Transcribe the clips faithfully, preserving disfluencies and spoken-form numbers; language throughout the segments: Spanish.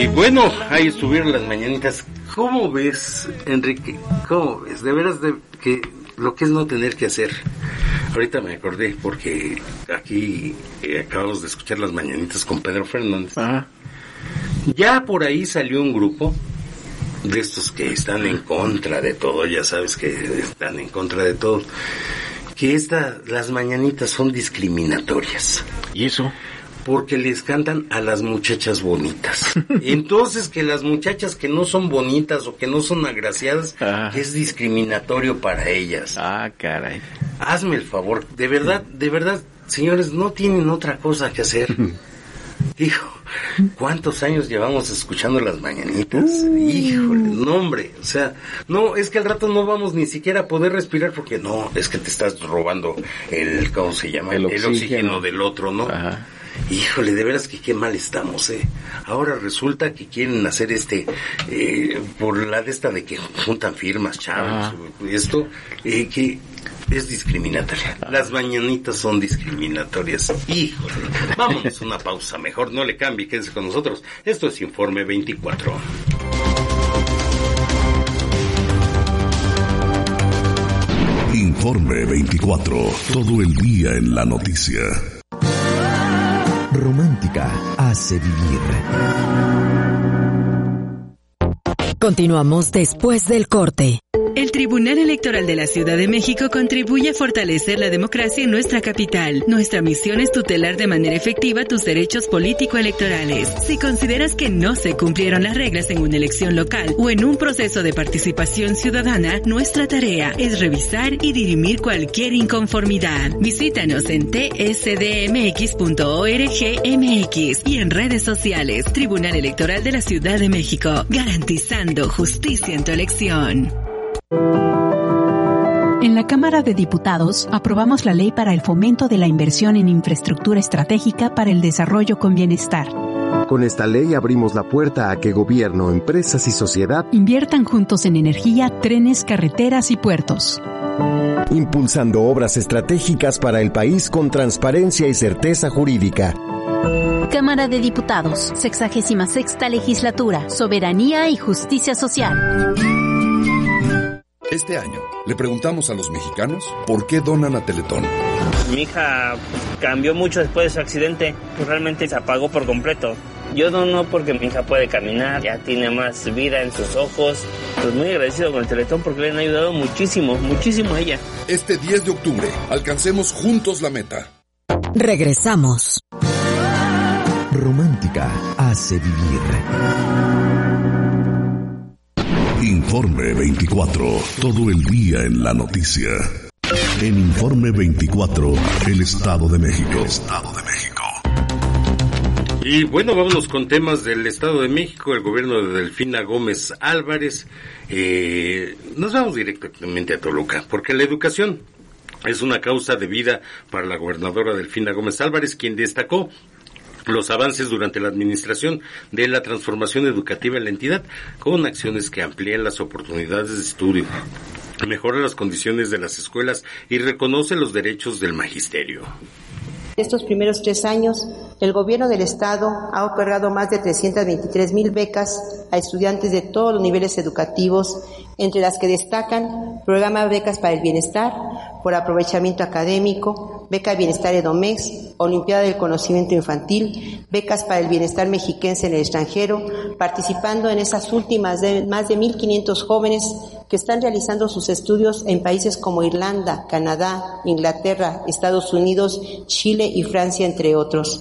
Y bueno, ahí estuvieron las mañanitas. ¿Cómo ves, Enrique? ¿Cómo ves? De veras de que lo que es no tener que hacer. Ahorita me acordé porque aquí eh, acabamos de escuchar las mañanitas con Pedro Fernández. Ajá. Ya por ahí salió un grupo de estos que están en contra de todo, ya sabes que están en contra de todo, que esta, las mañanitas son discriminatorias. ¿Y eso? Porque les cantan a las muchachas bonitas. Entonces, que las muchachas que no son bonitas o que no son agraciadas, ah. es discriminatorio para ellas. Ah, caray. Hazme el favor, de verdad, de verdad, señores, no tienen otra cosa que hacer. Hijo, ¿cuántos años llevamos escuchando las mañanitas? Uh. Híjole, no hombre, o sea, no, es que al rato no vamos ni siquiera a poder respirar porque no, es que te estás robando el, ¿cómo se llama? El, el oxígeno del otro, ¿no? Ajá. Híjole, de veras que qué mal estamos, eh. Ahora resulta que quieren hacer este, eh, por la de esta de que juntan firmas, chavos, esto, eh, que es discriminatoria. Las mañanitas son discriminatorias. Híjole, vámonos una pausa, mejor no le cambie, quédese con nosotros. Esto es Informe veinticuatro. Informe veinticuatro, todo el día en la noticia. Romántica hace vivir. Continuamos después del corte. El Tribunal Electoral de la Ciudad de México contribuye a fortalecer la democracia en nuestra capital. Nuestra misión es tutelar de manera efectiva tus derechos político-electorales. Si consideras que no se cumplieron las reglas en una elección local o en un proceso de participación ciudadana, nuestra tarea es revisar y dirimir cualquier inconformidad. Visítanos en t s d m x punto org m x y en redes sociales. Tribunal Electoral de la Ciudad de México, garantizando justicia en tu elección. En la Cámara de Diputados aprobamos la Ley para el Fomento de la Inversión en Infraestructura Estratégica para el Desarrollo con Bienestar. Con esta ley abrimos la puerta a que gobierno, empresas y sociedad inviertan juntos en energía, trenes, carreteras y puertos, impulsando obras estratégicas para el país con transparencia y certeza jurídica. Cámara de Diputados, sexagésima sexta Legislatura, Soberanía y Justicia Social. Este año le preguntamos a los mexicanos por qué donan a Teletón. Mi hija cambió mucho después de su accidente, pues realmente se apagó por completo. Yo dono porque mi hija puede caminar, ya tiene más vida en sus ojos. Pues muy agradecido con el Teletón porque le han ayudado muchísimo, muchísimo a ella. Este diez de octubre, alcancemos juntos la meta. Regresamos. Romántica hace vivir. Informe veinticuatro, todo el día en la noticia. En Informe veinticuatro, el Estado de México. Estado de México. Y bueno, vámonos con temas del Estado de México, el gobierno de Delfina Gómez Álvarez. Eh, nos vamos directamente a Toluca, porque la educación es una causa de vida para la gobernadora Delfina Gómez Álvarez, quien destacó los avances durante la administración de la transformación educativa en la entidad, con acciones que amplían las oportunidades de estudio, mejora las condiciones de las escuelas y reconoce los derechos del magisterio. Estos primeros tres años, el gobierno del Estado ha otorgado más de trescientas veintitrés mil becas a estudiantes de todos los niveles educativos, entre las que destacan programa Becas para el Bienestar, por aprovechamiento académico, Beca Bienestar Edomex, Olimpiada del Conocimiento Infantil, Becas para el Bienestar Mexiquense en el extranjero, participando en esas últimas de más de mil quinientos jóvenes que están realizando sus estudios en países como Irlanda, Canadá, Inglaterra, Estados Unidos, Chile y Francia, entre otros.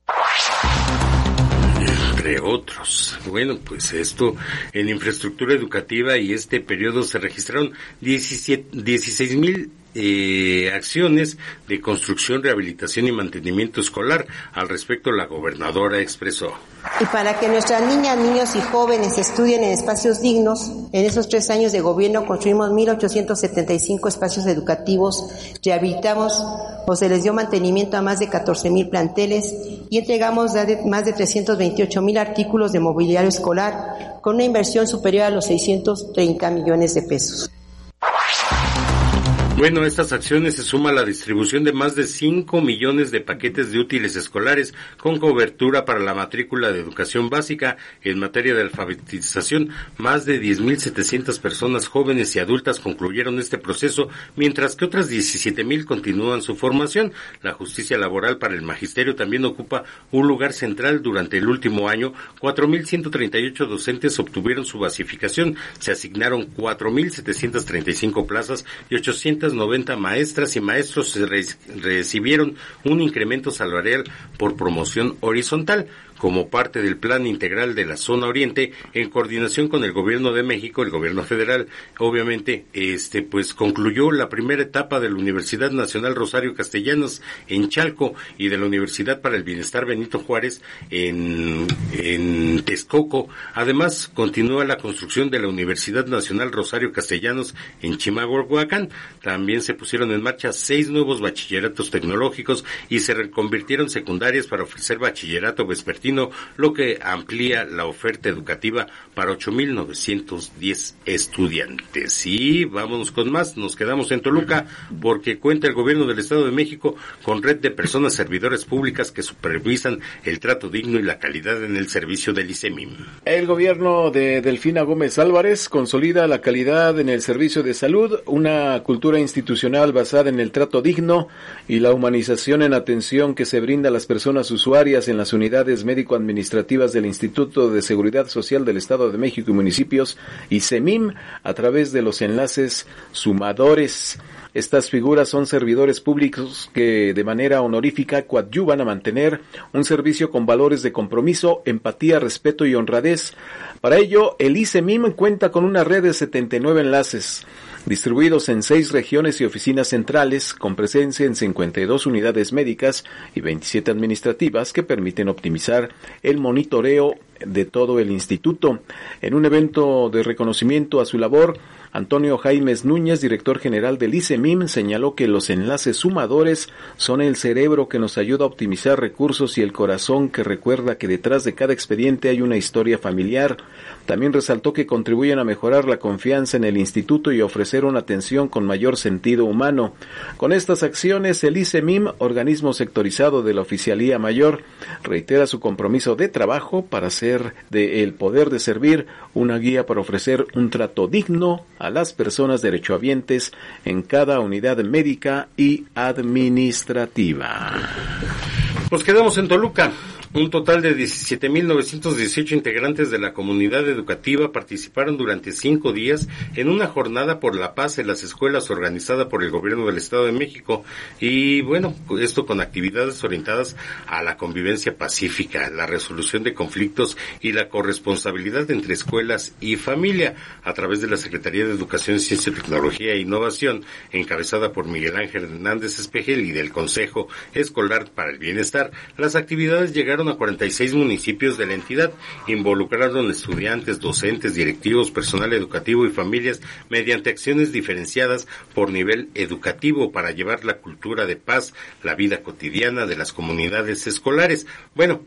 Entre otros. Bueno, pues esto en infraestructura educativa y este periodo se registraron dieciséis mil eh, acciones de construcción, rehabilitación y mantenimiento escolar. Al respecto, la gobernadora expresó: y para que nuestras niñas, niños y jóvenes estudien en espacios dignos, en esos tres años de gobierno construimos mil ochocientos setenta y cinco espacios educativos, rehabilitamos o se les dio mantenimiento a más de catorce mil planteles y entregamos más de trescientos veintiocho mil artículos de mobiliario escolar con una inversión superior a los seiscientos treinta millones de pesos. Bueno, a estas acciones se suma la distribución de más de cinco millones de paquetes de útiles escolares con cobertura para la matrícula de educación básica en materia de alfabetización. Más de diez mil setecientas personas jóvenes y adultas concluyeron este proceso, mientras que otras diecisiete mil continúan su formación. La justicia laboral para el magisterio también ocupa un lugar central. Durante el último año, cuatro mil ciento treinta y ocho docentes obtuvieron su basificación. Se asignaron cuatro mil setecientas treinta y cinco plazas y ochocientas noventa maestras y maestros re- recibieron un incremento salarial por promoción horizontal. Como parte del Plan Integral de la Zona Oriente, en coordinación con el Gobierno de México, el Gobierno Federal, obviamente, este, pues concluyó la primera etapa de la Universidad Nacional Rosario Castellanos en Chalco y de la Universidad para el Bienestar Benito Juárez en, en Texcoco. Además, continúa la construcción de la Universidad Nacional Rosario Castellanos en Chimalhuacán. También se pusieron en marcha seis nuevos bachilleratos tecnológicos y se reconvirtieron secundarias para ofrecer bachillerato vespertino, lo que amplía la oferta educativa para ocho mil novecientos diez estudiantes. Y vámonos con más, nos quedamos en Toluca porque cuenta el Gobierno del Estado de México con red de personas servidoras públicas que supervisan el trato digno y la calidad en el servicio del ICEMIM. El gobierno de Delfina Gómez Álvarez consolida la calidad en el servicio de salud, una cultura institucional basada en el trato digno y la humanización en atención que se brinda a las personas usuarias en las unidades médico-administrativas del Instituto de Seguridad Social del Estado de México y municipios ICEMIM a través de los enlaces sumadores. Estas figuras son servidores públicos que de manera honorífica coadyuvan a mantener un servicio con valores de compromiso, empatía, respeto y honradez. Para ello, el ICEMIM cuenta con una red de setenta y nueve enlaces, distribuidos en seis regiones y oficinas centrales, con presencia en cincuenta y dos unidades médicas y veintisiete administrativas que permiten optimizar el monitoreo de todo el instituto. En un evento de reconocimiento a su labor, Antonio Jaimes Núñez, director general del ICEMIM, señaló que los enlaces sumadores son el cerebro que nos ayuda a optimizar recursos y el corazón que recuerda que detrás de cada expediente hay una historia familiar. También resaltó que contribuyen a mejorar la confianza en el instituto y ofrecer una atención con mayor sentido humano. Con estas acciones, el ICEMIM, organismo sectorizado de la Oficialía Mayor, reitera su compromiso de trabajo para hacer de el poder de servir una guía para ofrecer un trato digno a las personas derechohabientes en cada unidad médica y administrativa. Nos quedamos en Toluca. Un total de diecisiete mil novecientos dieciocho integrantes de la comunidad educativa participaron durante cinco días en una jornada por la paz en las escuelas organizada por el Gobierno del Estado de México. Y bueno, esto con actividades orientadas a la convivencia pacífica, la resolución de conflictos y la corresponsabilidad entre escuelas y familia, a través de la Secretaría de Educación, Ciencia, Tecnología e Innovación, encabezada por Miguel Ángel Hernández Espejel, y del Consejo Escolar para el Bienestar. Las actividades llegaron a cuarenta y seis municipios de la entidad, involucraron estudiantes, docentes, directivos, personal educativo y familias mediante acciones diferenciadas por nivel educativo para llevar la cultura de paz, la vida cotidiana de las comunidades escolares. Bueno,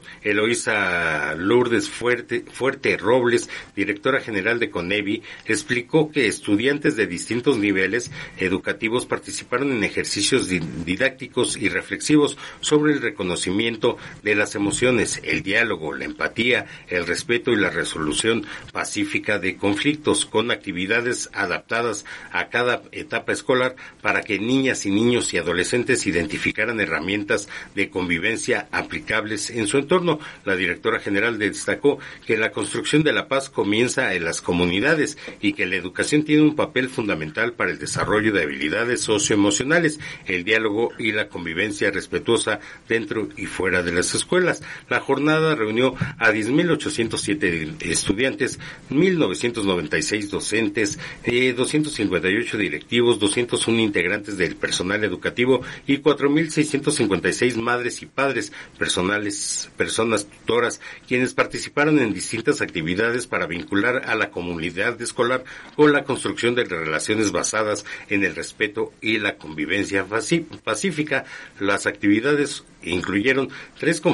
Eloísa Lourdes Fuerte, Fuerte Robles, directora general de CONEVI, explicó que estudiantes de distintos niveles educativos participaron en ejercicios didácticos y reflexivos sobre el reconocimiento de las emociones, el diálogo, la empatía, el respeto y la resolución pacífica de conflictos, con actividades adaptadas a cada etapa escolar para que niñas y niños y adolescentes identificaran herramientas de convivencia aplicables en su entorno. La directora general destacó que la construcción de la paz comienza en las comunidades y que la educación tiene un papel fundamental para el desarrollo de habilidades socioemocionales, el diálogo y la convivencia respetuosa dentro y fuera de las escuelas. La jornada reunió a diez mil ochocientos siete estudiantes, mil novecientos noventa y seis docentes, eh, doscientos cincuenta y ocho directivos, doscientos uno integrantes del personal educativo y cuatro mil seiscientos cincuenta y seis madres y padres, personales, personas tutoras, quienes participaron en distintas actividades para vincular a la comunidad escolar con la construcción de relaciones basadas en el respeto y la convivencia pacífica. Las actividades incluyeron tres conferencias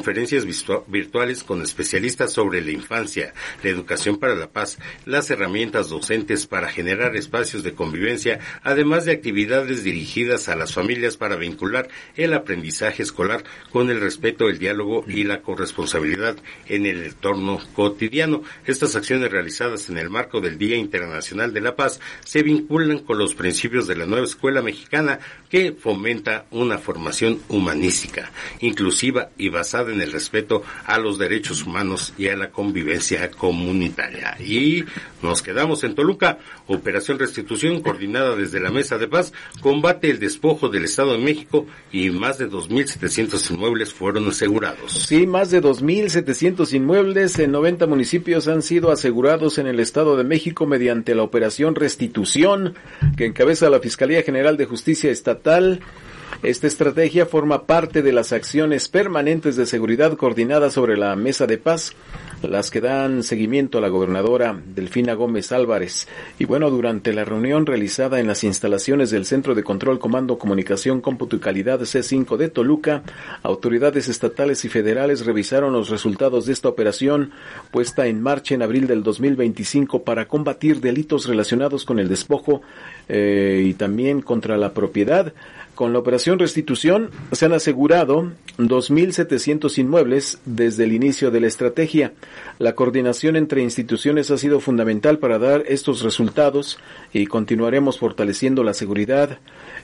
virtuales con especialistas sobre la infancia, la educación para la paz, las herramientas docentes para generar espacios de convivencia, además de actividades dirigidas a las familias para vincular el aprendizaje escolar con el respeto, el diálogo y la corresponsabilidad en el entorno cotidiano. Estas acciones realizadas en el marco del Día Internacional de la Paz se vinculan con los principios de la nueva escuela mexicana, que fomenta una formación humanística, inclusiva y basada en el respeto a los derechos humanos y a la convivencia comunitaria. Y nos quedamos en Toluca. Operación Restitución, coordinada desde la Mesa de Paz, combate el despojo del Estado de México y más de dos mil setecientos inmuebles fueron asegurados. Sí, más de dos mil setecientos inmuebles en noventa municipios han sido asegurados en el Estado de México mediante la Operación Restitución, que encabeza la Fiscalía General de Justicia Estatal. Esta estrategia forma parte de las acciones permanentes de seguridad coordinadas sobre la Mesa de Paz, las que dan seguimiento a la gobernadora Delfina Gómez Álvarez. Y bueno, durante la reunión realizada en las instalaciones del Centro de Control, Comando, Comunicación, Cómputo y Calidad C cinco de Toluca, autoridades estatales y federales revisaron los resultados de esta operación puesta en marcha en abril del dos mil veinticinco para combatir delitos relacionados con el despojo eh, y también contra la propiedad. Con la Operación Restitución se han asegurado dos mil setecientos inmuebles desde el inicio de la estrategia. La coordinación entre instituciones ha sido fundamental para dar estos resultados y continuaremos fortaleciendo la seguridad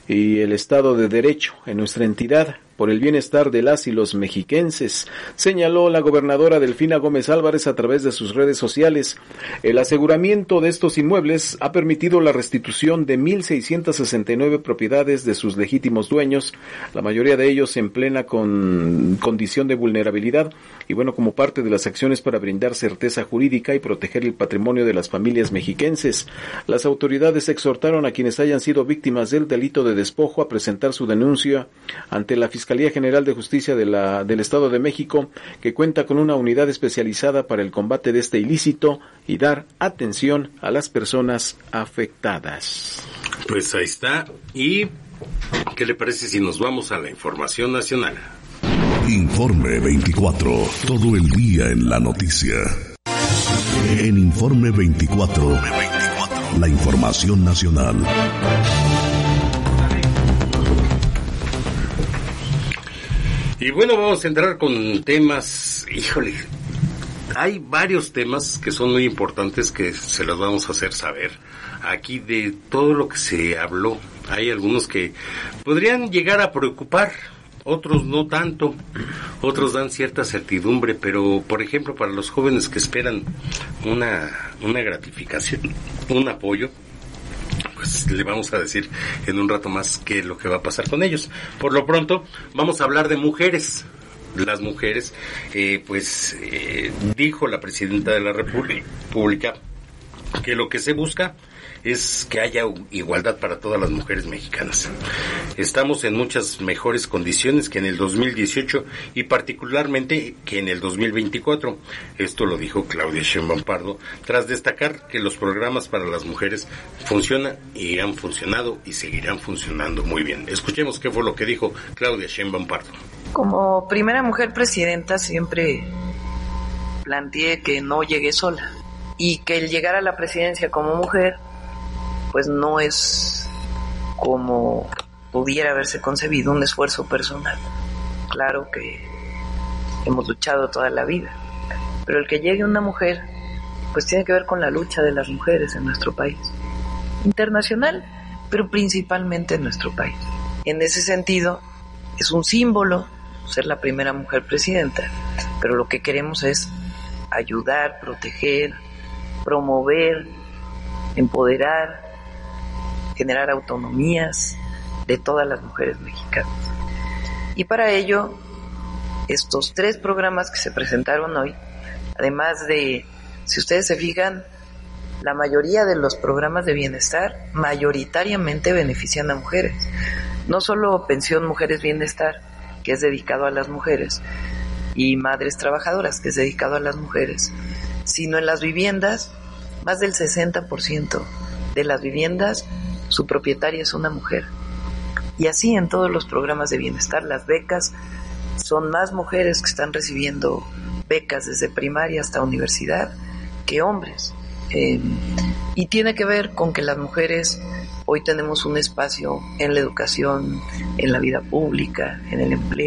y el Estado de Derecho en nuestra entidad por el bienestar de las y los mexiquenses, señaló la gobernadora Delfina Gómez Álvarez a través de sus redes sociales. El aseguramiento de estos inmuebles ha permitido la restitución de mil seiscientas sesenta y nueve propiedades de sus legítimos dueños, la mayoría de ellos en plena con, condición de vulnerabilidad, y bueno, como parte de las acciones para brindar certeza jurídica y proteger el patrimonio de las familias mexiquenses. Las autoridades exhortaron a quienes hayan sido víctimas del delito de despojo a presentar su denuncia ante la Fiscalía General de Justicia de la, del Estado de México, que cuenta con una unidad especializada para el combate de este ilícito y dar atención a las personas afectadas. Pues ahí está. ¿Y qué le parece si nos vamos a la información nacional? Informe veinticuatro, todo el día en la noticia. En Informe veinticuatro, la información nacional. Y bueno, vamos a entrar con temas, híjole, hay varios temas que son muy importantes que se los vamos a hacer saber. Aquí de todo lo que se habló, hay algunos que podrían llegar a preocupar, otros no tanto, otros dan cierta certidumbre, pero por ejemplo para los jóvenes que esperan una, una gratificación, un apoyo, pues le vamos a decir en un rato más qué es lo que va a pasar con ellos. Por lo pronto, vamos a hablar de mujeres. Las mujeres, eh, pues, eh, dijo la presidenta de la República que lo que se busca es que haya igualdad para todas las mujeres mexicanas. Estamos en muchas mejores condiciones que en el dos mil dieciocho y particularmente que en el dos mil veinticuatro. Esto lo dijo Claudia Sheinbaum Pardo, tras destacar que los programas para las mujeres funcionan y han funcionado y seguirán funcionando muy bien. Escuchemos qué fue lo que dijo Claudia Sheinbaum Pardo. Como primera mujer presidenta siempre planteé que no llegué sola y que el llegar a la presidencia como mujer pues no es como pudiera haberse concebido un esfuerzo personal. Claro que hemos luchado toda la vida, pero el que llegue una mujer pues tiene que ver con la lucha de las mujeres en nuestro país, internacional, pero principalmente en nuestro país. En ese sentido es un símbolo ser la primera mujer presidenta, pero lo que queremos es ayudar, proteger, promover, empoderar, generar autonomías de todas las mujeres mexicanas. Y para ello, estos tres programas que se presentaron hoy, además de, si ustedes se fijan, la mayoría de los programas de bienestar mayoritariamente benefician a mujeres. No solo Pensión Mujeres Bienestar, que es dedicado a las mujeres, y Madres Trabajadoras, que es dedicado a las mujeres, sino en las viviendas, más del sesenta por ciento de las viviendas, su propietaria es una mujer. Y así en todos los programas de bienestar, las becas, son más mujeres que están recibiendo becas desde primaria hasta universidad que hombres. Eh, y tiene que ver con que las mujeres hoy tenemos un espacio en la educación, en la vida pública, en el empleo.